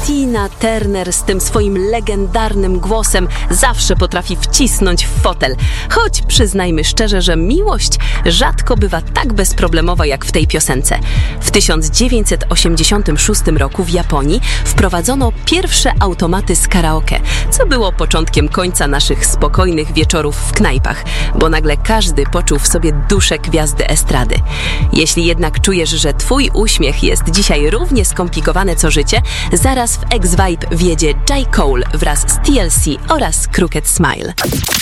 Tina Turner z tym swoim legendarnym głosem zawsze potrafi wcisnąć w fotel. Choć przyznajmy szczerze, że miłość rzadko bywa tak bezproblemowa jak w tej piosence. W 1986 roku w Japonii wprowadzono pierwsze automaty z karaoke, co było początkiem końca naszych spokojnych wieczorów w knajpach, bo nagle każdy poczuł w sobie duszę gwiazdy estrady. Jeśli jednak czujesz, że twój uśmiech jest dzisiaj równie skomplikowany co życie, zaraz w X-Vibe wjedzie J. Cole wraz z TLC oraz Crooked Smile.